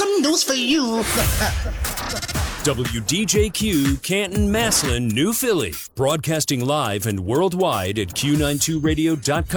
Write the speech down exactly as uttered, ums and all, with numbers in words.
some news for you. W D J Q, Canton, Massillon, New Philly. Broadcasting live and worldwide at Q ninety-two radio dot com.